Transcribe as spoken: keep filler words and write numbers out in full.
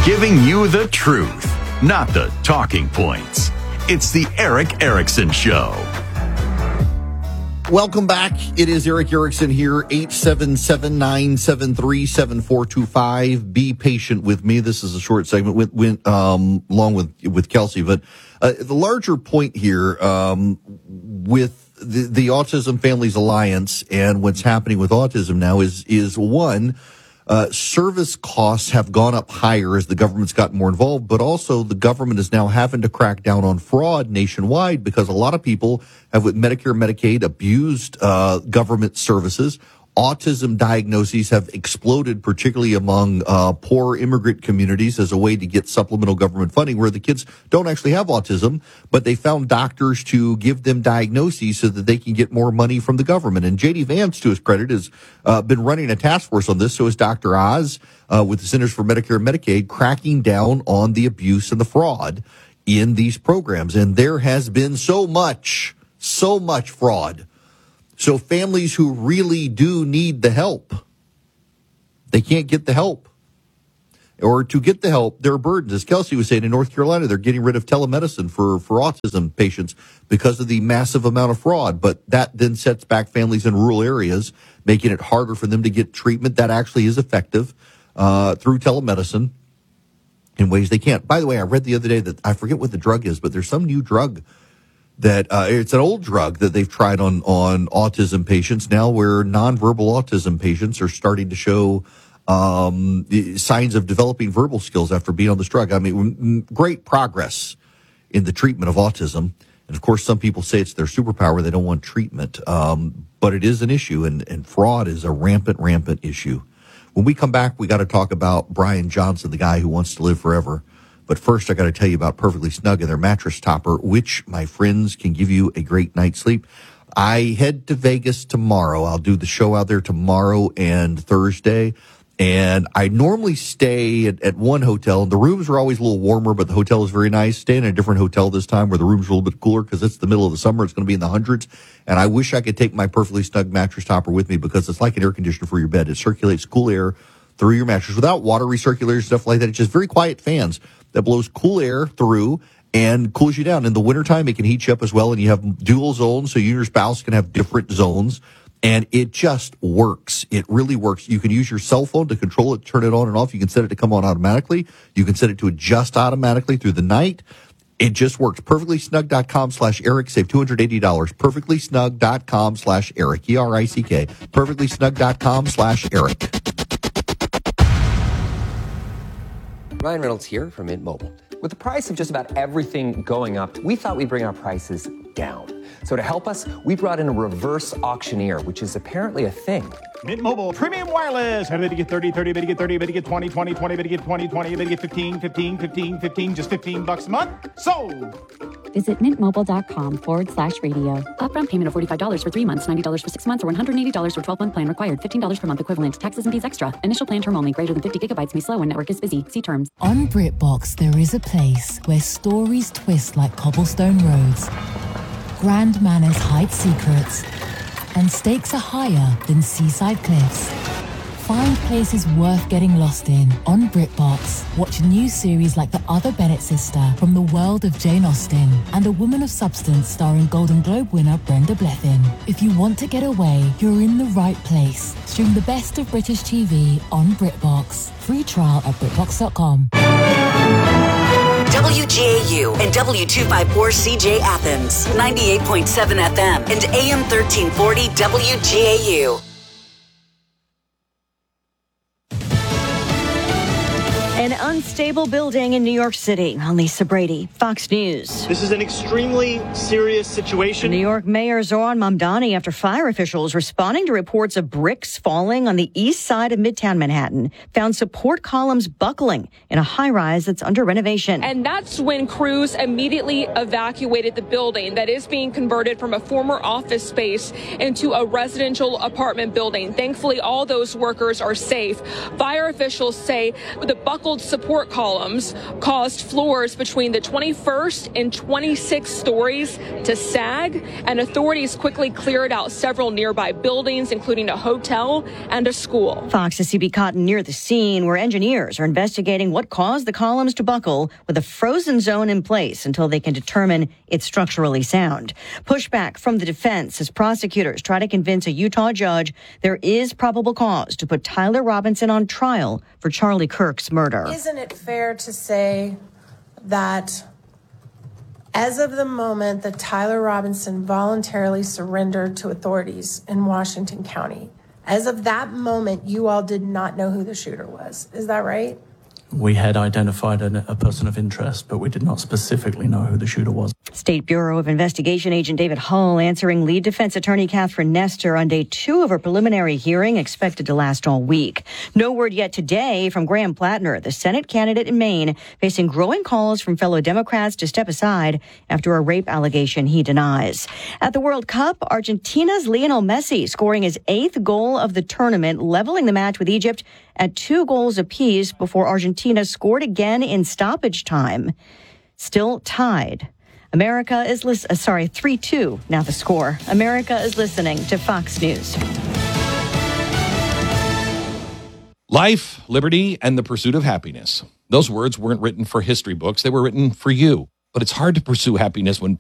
Giving you the truth, not the talking points. It's the Erick Erickson Show. Welcome back. It is Erick Erickson here, eight seven seven, nine seven three, seven four two five. Be patient with me. This is a short segment with, with um, along with, with Kelsey. But uh, the larger point here um, with the, the Autism Families Alliance and what's happening with autism now is, is one, Uh, service costs have gone up higher as the government's gotten more involved, but also the government is now having to crack down on fraud nationwide because a lot of people have, with Medicare, Medicaid, abused uh, government services. Autism diagnoses have exploded, particularly among uh, poor immigrant communities, as a way to get supplemental government funding where the kids don't actually have autism, but they found doctors to give them diagnoses so that they can get more money from the government. And J D Vance, to his credit, has uh, been running a task force on this. So is Doctor Oz uh, with the Centers for Medicare and Medicaid, cracking down on the abuse and the fraud in these programs. And there has been so much, so much fraud. So families who really do need the help, they can't get the help. Or to get the help, there are burdens. As Kelsey was saying, in North Carolina, they're getting rid of telemedicine for, for autism patients because of the massive amount of fraud. But that then sets back families in rural areas, making it harder for them to get treatment that actually is effective uh, through telemedicine in ways they can't. By the way, I read the other day that I forget what the drug is, but there's some new drug that uh, it's an old drug that they've tried on, on autism patients now, where nonverbal autism patients are starting to show um, signs of developing verbal skills after being on this drug. I mean, great progress in the treatment of autism. And of course, some people say it's their superpower. They don't want treatment. Um, but it is an issue, and, and fraud is a rampant, rampant issue. When we come back, we got to talk about Brian Johnson, the guy who wants to live forever. But first, I got to tell you about Perfectly Snug and their mattress topper, which, my friends, can give you a great night's sleep. I head to Vegas tomorrow. I'll do the show out there tomorrow and Thursday. And I normally stay at, at one hotel. The rooms are always a little warmer, but the hotel is very nice. Stay in a different hotel this time where the rooms are a little bit cooler because it's the middle of the summer. It's going to be in the hundreds. And I wish I could take my Perfectly Snug mattress topper with me because it's like an air conditioner for your bed. It circulates cool air through your mattress without water recirculators, stuff like that. It's just very quiet fans that blows cool air through and cools you down. In the wintertime, it can heat you up as well, and you have dual zones, so you and your spouse can have different zones, and it just works. It really works. You can use your cell phone to control it, turn it on and off. You can set it to come on automatically. You can set it to adjust automatically through the night. It just works. Perfectlysnug.com slash Eric. Save two hundred eighty dollars. Perfectlysnug.com slash Eric. E R I C K. Perfectlysnug.com slash Eric. Ryan Reynolds here from Mint Mobile. With the price of just about everything going up, we thought we'd bring our prices down. So to help us, we brought in a reverse auctioneer, which is apparently a thing. Mint Mobile Premium Wireless. How to get thirty, thirty, how to get thirty, how to get twenty, twenty, twenty, how to get twenty, twenty, how to get fifteen, fifteen, fifteen, fifteen, just fifteen bucks a month? Sold! Visit mintmobile.com forward slash radio. Upfront payment of forty-five dollars for three months, ninety dollars for six months, or one hundred eighty dollars for twelve-month plan required. fifteen dollars per month equivalent. Taxes and fees extra. Initial plan term only. Greater than fifty gigabytes may slow when network is busy. See terms. On BritBox, there is a place where stories twist like cobblestone roads, grand manners hide secrets, and stakes are higher than seaside cliffs. Find places worth getting lost in on BritBox. Watch new series like The Other Bennett Sister from the world of Jane Austen and A Woman of Substance starring Golden Globe winner Brenda Blethyn. If you want to get away, you're in the right place. Stream the best of British T V on BritBox. Free trial at BritBox dot com. W G A U and W two fifty-four C J Athens, ninety-eight point seven F M and A M thirteen forty W G A U. An unstable building in New York City. Lisa Brady, Fox News. This is an extremely serious situation. New York Mayor Zohran Mamdani after fire officials responding to reports of bricks falling on the east side of Midtown Manhattan found support columns buckling in a high-rise that's under renovation. And that's when crews immediately evacuated the building that is being converted from a former office space into a residential apartment building. Thankfully, all those workers are safe. Fire officials say the buckled failed support columns caused floors between the twenty-first and twenty-sixth stories to sag, and authorities quickly cleared out several nearby buildings, including a hotel and a school. Fox's C B Cotton near the scene, where engineers are investigating what caused the columns to buckle with a frozen zone in place until they can determine it's structurally sound. Pushback from the defense as prosecutors try to convince a Utah judge there is probable cause to put Tyler Robinson on trial for Charlie Kirk's murder. Isn't it fair to say that as of the moment that Tyler Robinson voluntarily surrendered to authorities in Washington County, as of that moment, you all did not know who the shooter was? Is that right? We had identified an, a person of interest, but we did not specifically know who the shooter was. State Bureau of Investigation agent David Hull answering lead defense attorney Catherine Nestor on day two of a preliminary hearing expected to last all week. No word yet today from Graham Plattner, the Senate candidate in Maine, facing growing calls from fellow Democrats to step aside after a rape allegation he denies. At the World Cup, Argentina's Lionel Messi scoring his eighth goal of the tournament, leveling the match with Egypt at two goals apiece before Argentina scored again in stoppage time. Still tied. America is lis- uh, sorry, three two now the score. America is listening to Fox News. Life, liberty, and the pursuit of happiness. Those words weren't written for history books. They were written for you. But it's hard to pursue happiness when